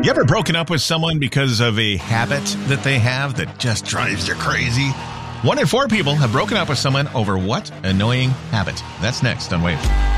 You ever broken up with someone because of a habit that they have that just drives you crazy? 1 in 4 people have broken up with someone over what annoying habit? That's next on Wave.